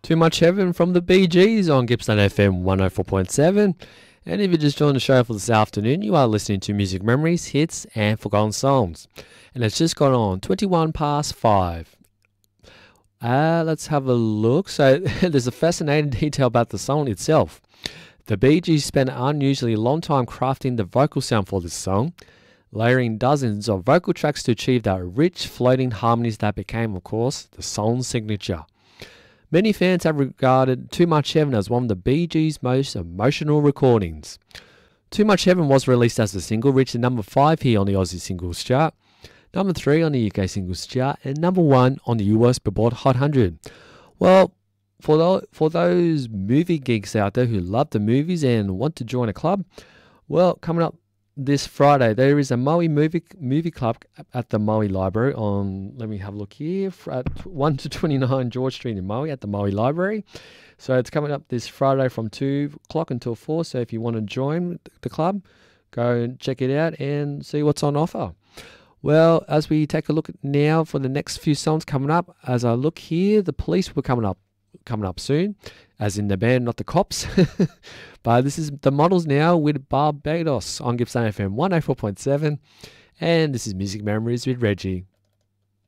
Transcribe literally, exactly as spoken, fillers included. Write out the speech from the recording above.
Too Much Heaven from the Bee Gees on Gippsland F M one oh four point seven. And if you just joined the show for this afternoon, you are listening to Music Memories, Hits and Forgotten Songs. And it's just gone on twenty-one past five. Uh, let's have a look. So there's a fascinating detail about the song itself. The Bee Gees spent an unusually long time crafting the vocal sound for this song, layering dozens of vocal tracks to achieve that rich floating harmonies that became, of course, the song's signature. Many fans have regarded Too Much Heaven as one of the Bee Gees' most emotional recordings. Too Much Heaven was released as a single, reaching number five here on the Aussie Singles Chart, number three on the U K Singles Chart, and number one on the U S Billboard Hot one hundred. Well, for, the, for those movie geeks out there who love the movies and want to join a club, well, coming up this Friday, there is a Maui movie movie club at the Maui Library on, let me have a look here, at one to twenty-nine George Street in Maui at the Maui Library. So it's coming up this Friday from two o'clock until four. So if you want to join the club, go and check it out and see what's on offer. Well, as we take a look now for the next few songs coming up, as I look here, the Police were coming up coming up soon, as in the band, not the Cops. But this is the Models now with Barbados on Gippsland F M one oh four point seven, and this is Music Memories with Reggie.